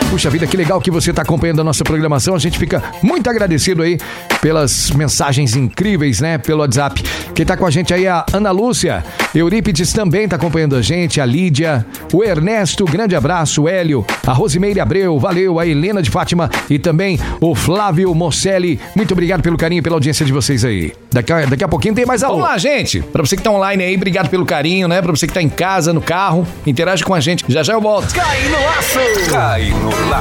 Puxa vida, que legal que você está acompanhando a nossa programação. A gente fica muito agradecido aí pelas mensagens incríveis, né? Pelo WhatsApp. Quem tá com a gente aí é a Ana Lúcia. Eurípides também tá acompanhando a gente. A Lídia, o Ernesto, grande abraço. O Hélio, a Rosimeire Abreu, valeu. A Helena de Fátima e também o Flávio Mosselli. Muito obrigado pelo carinho, pela audiência de vocês aí. Daqui a pouquinho tem mais alô. Vamos lá, gente. Pra você que tá online aí, obrigado pelo carinho, né? Pra você que tá em casa, no carro, interage com a gente. Já já eu volto. Cai no laço! Cai no laço!